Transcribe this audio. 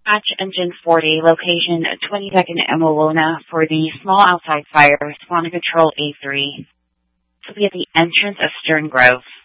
Hatch Engine 40, location 22nd and Molona for the small outside fire, Swan Control A3. This will be at the entrance of Stern Grove.